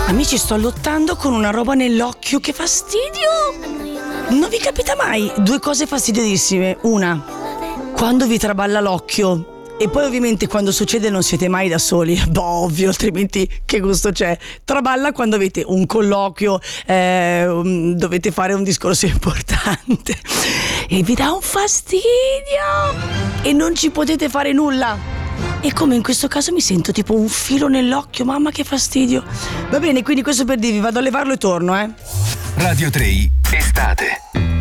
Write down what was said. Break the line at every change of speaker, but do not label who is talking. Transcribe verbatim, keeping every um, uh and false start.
Amici, sto lottando con una roba nell'occhio, che fastidio! Non vi capita mai due cose fastidiosissime? Una, quando vi traballa l'occhio. E poi ovviamente quando succede non siete mai da soli, boh, ovvio, altrimenti che gusto c'è? Traballa quando avete un colloquio, eh, um, dovete fare un discorso importante e vi dà un fastidio e non ci potete fare nulla. E come in questo caso mi sento tipo un filo nell'occhio, mamma che fastidio. Va bene, quindi questo per dirvi, vado a levarlo e torno, eh.
Radio tre Estate.